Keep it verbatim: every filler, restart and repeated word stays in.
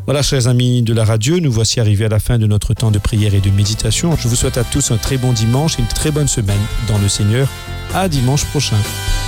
Voilà, chers amis de la radio, nous voici arrivés à la fin de notre temps de prière et de méditation. Je vous souhaite à tous un très bon dimanche et une très bonne semaine dans le Seigneur. À dimanche prochain.